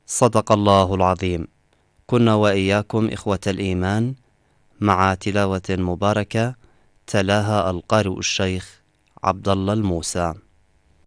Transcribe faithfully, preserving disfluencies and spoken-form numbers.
صدق الله العظيم. كنا وإياكم إخوة الإيمان مع تلاوة مباركة تلاها القارئ الشيخ عبد الله الموسى.